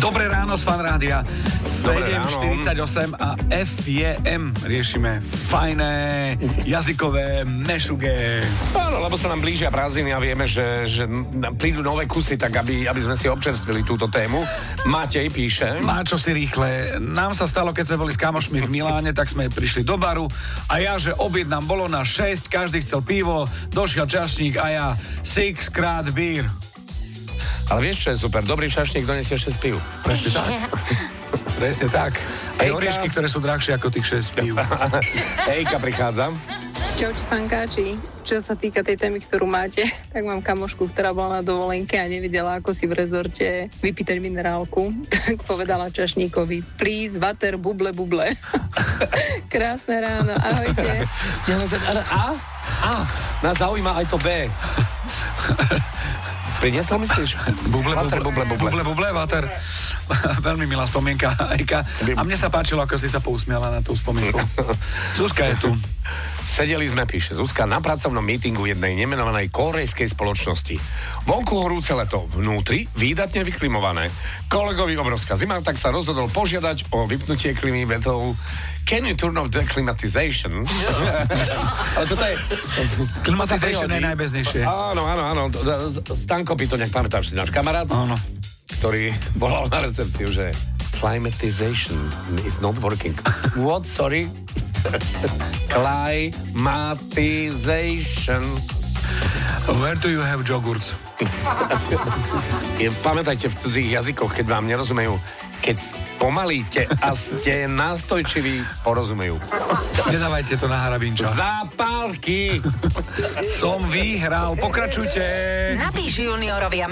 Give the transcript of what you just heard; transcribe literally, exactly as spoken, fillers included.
Dobré ráno z Fan Rádia. sedem štyridsaťosem a ef jé em riešime fajné jazykové mešuge. Áno, lebo sa nám blížia prázdniny a vieme, že, že prídu nové kusy, tak aby, aby sme si občerstvili túto tému. Matej píše. Má čo si rýchle. Nám sa stalo, keď sme boli s kamošmi v Miláne, tak sme prišli do baru a ja, že objednám bolo na šesť, každý chcel pivo, došiel čašník a ja six krát bír. Ale vieš, čo je super? Dobrý čašník donesie šesť pív. Presne tak. Presne tak. Aj oriešky, ktoré sú drahšie ako tých šesť pív. Ejka prichádza. Čaute, fankáči. Čo sa týka tej témy, ktorú máte, tak mám kamošku, ktorá bola na dovolenke a nevidela, ako si v rezorte vypýtať minerálku. Tak povedala čašníkovi, please, water, buble, buble. Krásne ráno, ahojte. Ja, no, ale A? A. Nás zaujíma aj to B. Priniesol, myslíš? Buble, Water, buble, buble. Buble, buble, water. Veľmi milá spomienka, Ajka. A mne sa páčilo, ako si sa pousmiala na tú spomienku. Zuzka je tu. Sedeli sme, píše Zuzka, na pracovnom mítingu jednej nemenovanej kórejskej spoločnosti. Vonku horúce leto, vnútri výdatne vyklimované. Kolegovi obrovská zima, tak sa rozhodol požiadať o vypnutie klímy vetou Can you turn off the climatization? Ale toto je... Climatization je najbeznejšie. Áno, áno, áno. Stanko by to nejak pamätáš, si náš kamarát, Áno. ktorý volal na recepciu, že climatization is not working. What, sorry? Climatization. Where do you have jogurts? Pamätajte v cudzích jazykoch, keď vám nerozumejú, keď pomalíte a ste nástojčiví, porozumejú. Nedávajte to na harabinča. Zápalky! Som vyhral, pokračujte. Napíš juniorovi a